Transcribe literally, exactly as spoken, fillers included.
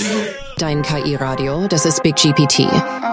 Dein K I-Radio, das ist Big G P T.